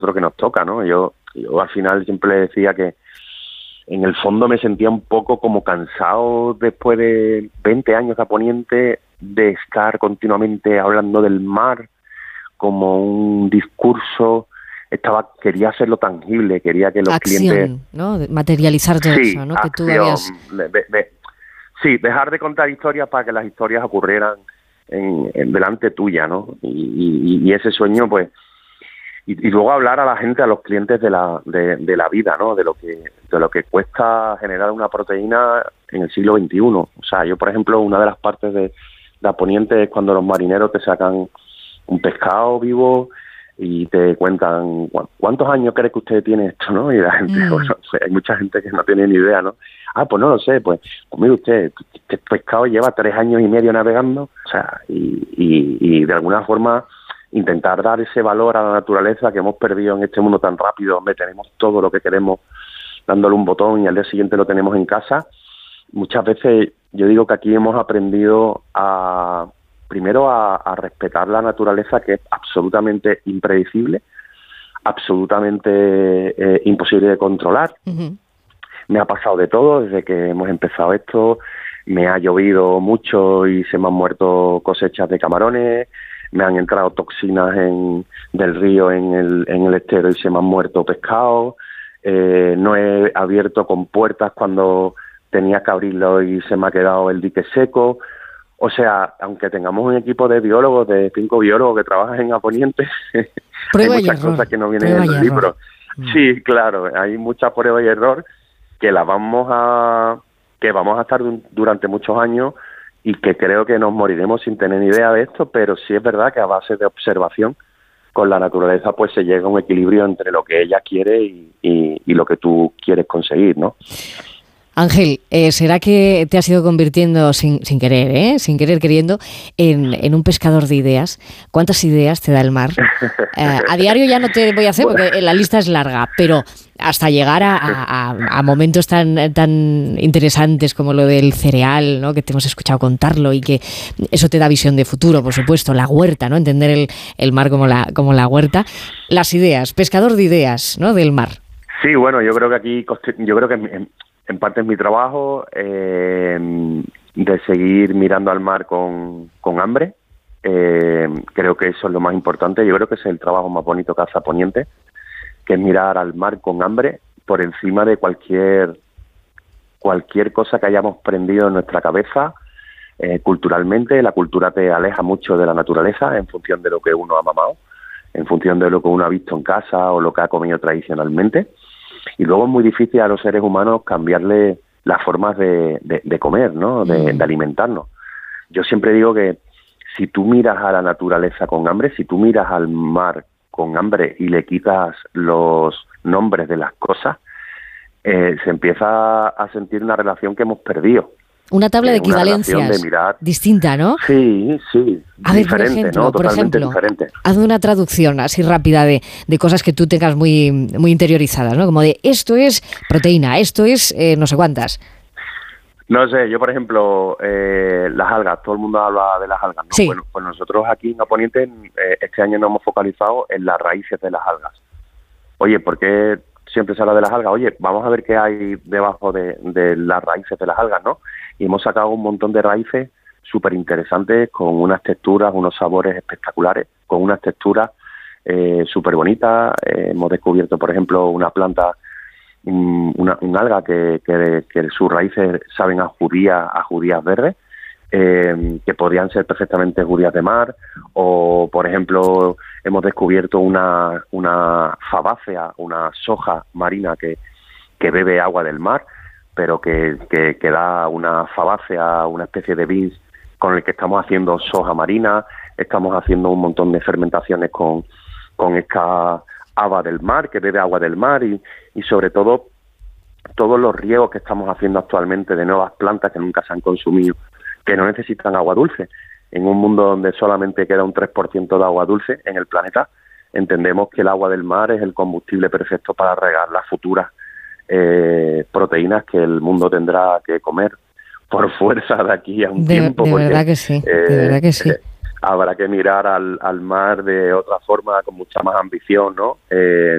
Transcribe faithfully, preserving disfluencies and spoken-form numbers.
nosotros que nos toca, ¿no? Yo, yo al final siempre le decía que en el fondo me sentía un poco como cansado después de veinte años a Poniente de estar continuamente hablando del mar como un discurso. Estaba quería hacerlo tangible, quería que los acción, clientes, ¿no? Materializar todo sí, eso, ¿no? acción, Que tú habías... de, de, de, sí, dejar de contar historias para que las historias ocurrieran en, en delante tuya, ¿no? Y, y, y ese sueño, pues, y, y luego hablar a la gente, a los clientes de la de, de la vida, ¿no? De lo que de lo que cuesta generar una proteína en el siglo veintiuno. O sea, yo, por ejemplo, una de las partes de la Poniente es cuando los marineros te sacan un pescado vivo y te cuentan cuántos años cree que usted tiene esto, ¿no? Y la gente, mm. bueno, o sea, hay mucha gente que no tiene ni idea, ¿no? Ah, pues no lo sé, pues, pues mire usted, este pescado lleva tres años y medio navegando, o sea, y, y, y de alguna forma intentar dar ese valor a la naturaleza que hemos perdido en este mundo tan rápido, donde tenemos todo lo que queremos dándole un botón y al día siguiente lo tenemos en casa. Muchas veces yo digo que aquí hemos aprendido a primero a, a respetar la naturaleza, que es absolutamente impredecible, absolutamente eh, imposible de controlar. Uh-huh. Me ha pasado de todo desde que hemos empezado esto. Me ha llovido mucho y se me han muerto cosechas de camarones. Me han entrado toxinas en, del río en el, en el estero y se me han muerto pescados. Eh, no he abierto compuertas cuando tenía que abrirlo y se me ha quedado el dique seco. O sea, aunque tengamos un equipo de biólogos, de cinco biólogos que trabajan en Aponiente, hay muchas error, cosas que no vienen en los libros. Mm. Sí, claro, hay muchas pruebas y error que las vamos a que vamos a estar durante muchos años y que creo que nos moriremos sin tener ni idea de esto, pero sí es verdad que a base de observación con la naturaleza pues se llega a un equilibrio entre lo que ella quiere y, y, y lo que tú quieres conseguir, ¿no? Ángel, eh, ¿será que te has ido convirtiendo sin, sin querer, eh? sin querer queriendo, en, en un pescador de ideas? ¿Cuántas ideas te da el mar? Eh, a diario ya no te voy a hacer porque la lista es larga, pero hasta llegar a, a, a momentos tan, tan interesantes como lo del cereal, ¿no? Que te hemos escuchado contarlo y que eso te da visión de futuro, por supuesto, la huerta, ¿no? Entender el, el mar como la, como la huerta. Las ideas, pescador de ideas, ¿no? Del mar. Sí, bueno, yo creo que aquí, yo creo que en, en parte es mi trabajo eh, de seguir mirando al mar con, con hambre. Eh, creo que eso es lo más importante. Yo creo que ese es el trabajo más bonito que hace Poniente, que es mirar al mar con hambre por encima de cualquier cualquier cosa que hayamos prendido en nuestra cabeza. Eh, culturalmente, la cultura te aleja mucho de la naturaleza en función de lo que uno ha mamado, en función de lo que uno ha visto en casa o lo que ha comido tradicionalmente. Y luego es muy difícil a los seres humanos cambiarle las formas de, de, de comer, ¿no? De, de alimentarnos. Yo siempre digo que si tú miras a la naturaleza con hambre, si tú miras al mar con hambre y le quitas los nombres de las cosas, eh, se empieza a sentir una relación que hemos perdido. Una tabla de equivalencias de mirar. Distinta, ¿no? Sí, sí. A ver, por ejemplo, ¿no? por ejemplo diferente. haz una traducción así rápida de, de cosas que tú tengas muy, muy interiorizadas, ¿no? Como de esto es proteína, esto es eh, no sé cuántas. No sé, yo por ejemplo, eh, las algas, todo el mundo habla de las algas, ¿no? Sí. Bueno, pues nosotros aquí en Aponiente eh, este año nos hemos focalizado en las raíces de las algas. Oye, ¿por qué siempre se habla de las algas? Oye, vamos a ver qué hay debajo de, de las raíces de las algas, ¿no? Y hemos sacado un montón de raíces súper interesantes, con unas texturas, unos sabores espectaculares, con unas texturas eh, súper bonitas. Eh, hemos descubierto, por ejemplo, una planta, un, una, un alga que, que, que sus raíces saben a judías, a judías verdes, eh, que podrían ser perfectamente judías de mar. O, por ejemplo, hemos descubierto una, una fabácea, una soja marina que, que bebe agua del mar, pero que, que, que da una fabácea, una especie de beans con el que estamos haciendo soja marina. Estamos haciendo un montón de fermentaciones con, con esta haba del mar, que bebe agua del mar, y, y sobre todo todos los riegos que estamos haciendo actualmente de nuevas plantas que nunca se han consumido, que no necesitan agua dulce. En un mundo donde solamente queda un tres por ciento de agua dulce en el planeta, entendemos que el agua del mar es el combustible perfecto para regar las futuras Eh, proteínas que el mundo tendrá que comer por fuerza de aquí a un de, tiempo. De porque, verdad que sí, eh, de verdad que sí. Eh, habrá que mirar al, al mar de otra forma, con mucha más ambición, ¿no? Eh,